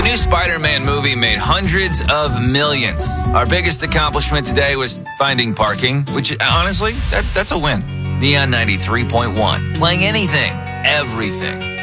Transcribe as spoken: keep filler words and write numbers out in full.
New Spider-Man movie made hundreds of millions. Our biggest accomplishment today was finding parking, which honestly, that, that's a win. Neon ninety-three point one, playing anything, everything.